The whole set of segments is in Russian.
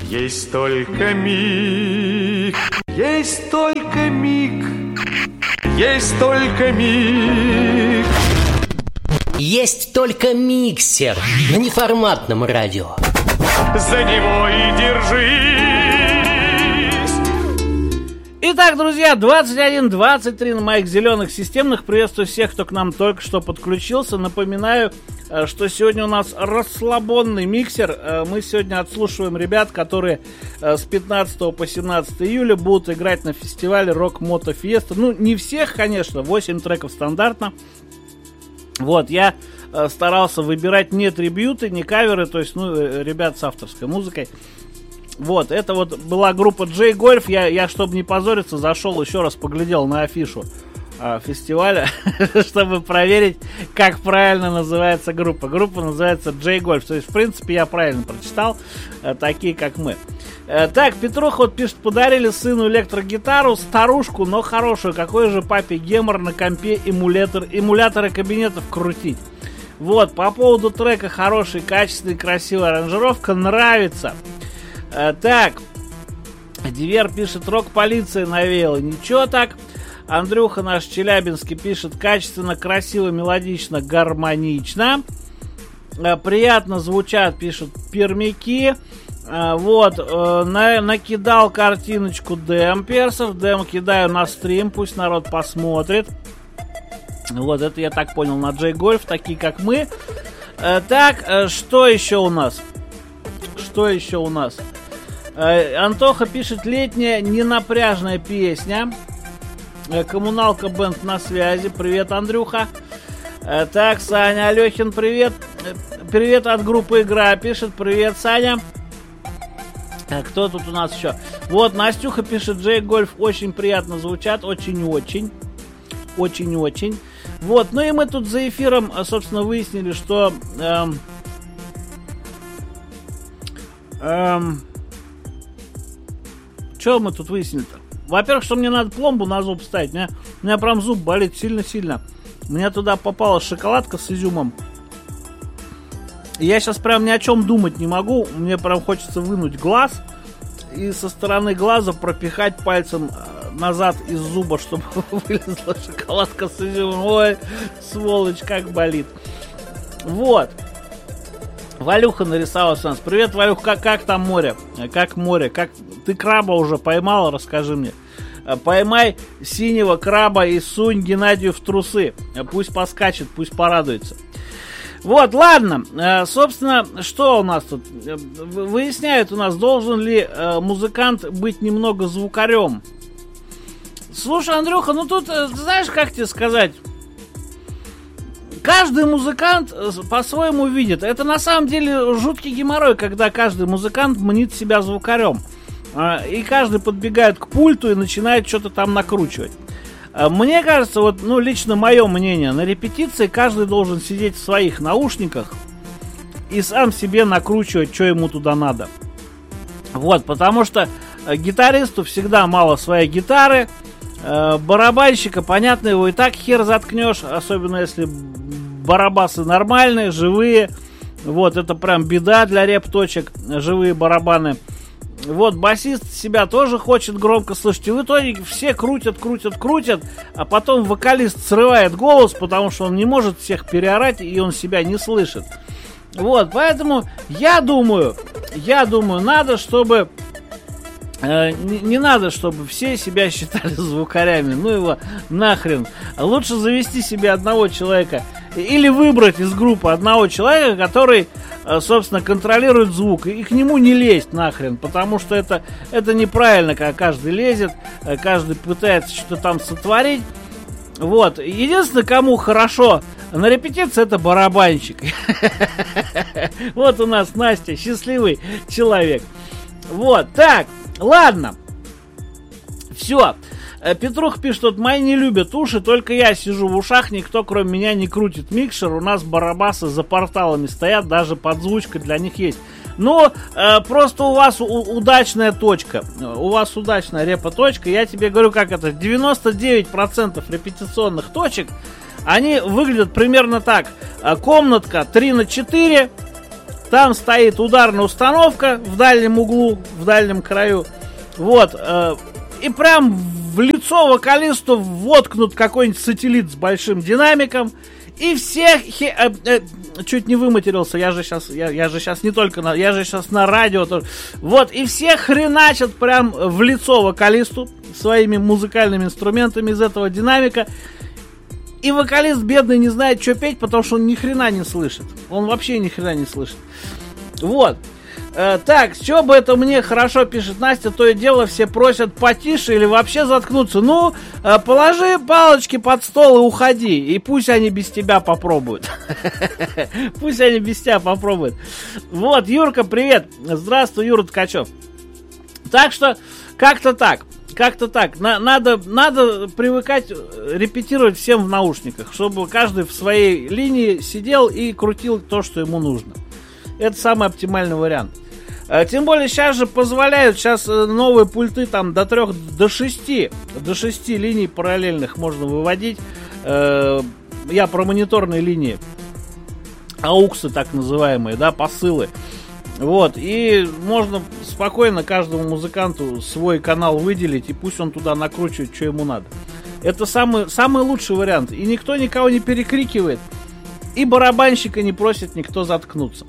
Есть только миг, есть только миг, есть только миг. Есть только миксер на неформатном радио. За него и держись. Итак, друзья, 21:23 на моих зеленых системных. Приветствую всех, кто к нам только что подключился. Напоминаю, что сегодня у нас расслабонный миксер. Мы сегодня отслушиваем ребят, которые с 15 по 17 июля будут играть на фестивале Rock Moto Fiesta. Ну, не всех, конечно, 8 треков стандартно. Вот, я старался выбирать не трибьюты, не каверы, то есть, ребят с авторской музыкой. Вот, это вот была группа J-Golf. Я, чтобы не позориться, зашел еще раз, поглядел на афишу фестиваля, чтобы проверить, как правильно называется группа. Группа называется J-Golf. То есть, в принципе, я правильно прочитал, такие, как мы. Так, Петруха вот пишет: подарили сыну электрогитару, старушку, но хорошую. Какой же папе гемор на компе эмуляторы кабинетов крутить. Вот, по поводу трека: хороший, качественный, красивая аранжировка, нравится. Так, Дивер пишет: рок-полиция навеяла. Ничего так. Андрюха наш Челябинский пишет: качественно, красиво, мелодично, гармонично. Приятно звучат, пишут пермяки. Вот, накидал картиночку Дэм персов. Дэм кидаю на стрим, пусть народ посмотрит. Вот, это я так понял, на J-Golf, такие как мы. Так, что еще у нас? Антоха пишет: летняя ненапряжная песня. Коммуналка бенд на связи. Привет, Андрюха. Так, Саня Алехин, привет. Привет от группы Игра, пишет: привет, Саня. Кто тут у нас еще? Вот, Настюха пишет: J-Golf очень приятно звучат, очень-очень. Вот, ну и мы тут за эфиром, собственно, выяснили, что что мы тут выяснили-то? Во-первых, что мне надо пломбу на зуб ставить. У меня прям зуб болит сильно-сильно. У меня туда попала шоколадка с изюмом. И я сейчас прям ни о чем думать не могу. Мне прям хочется вынуть глаз и со стороны глаза пропихать пальцем назад из зуба, чтобы вылезла шоколадка с изюмом. Ой, сволочь, как болит. Вот. Валюха нарисовался у нас. Привет, Валюх, как там море? Как море? Как ты краба уже поймал? Расскажи мне. Поймай синего краба и сунь Геннадию в трусы. Пусть поскачет, пусть порадуется. Вот, ладно. Собственно, что у нас тут? Выясняют у нас, должен ли музыкант быть немного звукарем. Слушай, Андрюха, ну тут, знаешь, как тебе сказать? Каждый музыкант по-своему видит. Это на самом деле жуткий геморрой, когда каждый музыкант мнит себя звукарем. И каждый подбегает к пульту и начинает что-то там накручивать. Мне кажется, вот, лично мое мнение, на репетиции каждый должен сидеть в своих наушниках и сам себе накручивать, что ему туда надо. Вот, потому что гитаристу всегда мало своей гитары. Барабанщика, понятно, его и так хер заткнешь, особенно если барабасы нормальные, живые. Вот, это прям беда для реп-точек, живые барабаны. Вот, басист себя тоже хочет громко слышать. И в итоге все крутят, а потом вокалист срывает голос, потому что он не может всех переорать, и он себя не слышит. Вот, поэтому я думаю, надо, чтобы... Не надо, чтобы все себя считали звукарями. Ну его нахрен. Лучше завести себе одного человека. Или выбрать из группы одного человека, который, собственно, контролирует звук. И к нему не лезть нахрен. Потому что это неправильно, когда каждый лезет. Каждый пытается что-то там сотворить. Вот. Единственное, кому хорошо на репетиции, это барабанщик. Вот у нас Настя, счастливый человек. Вот, так. Ладно, все. Петрух пишет: вот мои не любят уши, только я сижу в ушах, никто кроме меня не крутит микшер, у нас барабасы за порталами стоят, даже подзвучка для них есть. Но просто у вас удачная точка, у вас удачная репо-точка, я тебе говорю, как это, 99% репетиционных точек, они выглядят примерно так: комнатка 3×4, Там стоит ударная установка в дальнем углу, в дальнем краю. Вот. И прям в лицо вокалисту воткнут какой-нибудь сателлит с большим динамиком. И всех... чуть не выматерился, я же сейчас не только на... Я же сейчас на радио тоже. Вот, и все хреначат прям в лицо вокалисту своими музыкальными инструментами из этого динамика. И вокалист бедный не знает, что петь, потому что он ни хрена не слышит. Он вообще ни хрена не слышит. Вот. Так, что бы это мне хорошо, пишет Настя, то и дело все просят потише или вообще заткнуться. Ну, положи палочки под стол и уходи, и пусть они без тебя попробуют. Пусть они без тебя попробуют. Вот, Юрка, привет. Здравствуй, Юра Ткачев. Так что, как-то так. Надо привыкать репетировать всем в наушниках, чтобы каждый в своей линии сидел и крутил то, что ему нужно. Это самый оптимальный вариант. Тем более сейчас же позволяют, сейчас новые пульты там до 3, до 6 линий параллельных можно выводить. Я про мониторные линии. Ауксы так называемые, да, посылы. Вот, и можно спокойно каждому музыканту свой канал выделить, и пусть он туда накручивает, что ему надо. Это самый лучший вариант. И никто никого не перекрикивает. И барабанщика не просит никто заткнуться.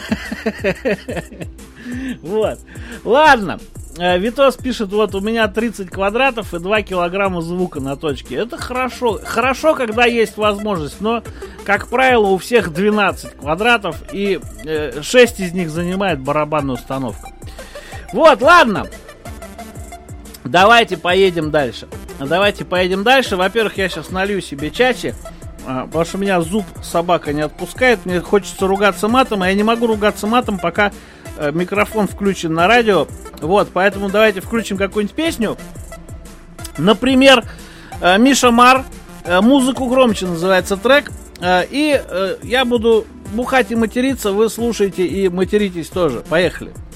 Вот. Ладно. Витос пишет, вот у меня 30 квадратов и 2 килограмма звука на точке. Это хорошо. Хорошо, когда есть возможность, но, как правило, у всех 12 квадратов и 6 из них занимает барабанная установка. Вот, ладно. Давайте поедем дальше. Во-первых, я сейчас налью себе чачи, потому что меня зуб собака не отпускает. Мне хочется ругаться матом, а я не могу ругаться матом, пока микрофон включен на радио. Вот, поэтому давайте включим какую-нибудь песню. Например, Миша Мар. «Музыку громче» называется трек. И я буду бухать и материться. Вы слушаете и материтесь тоже. Поехали.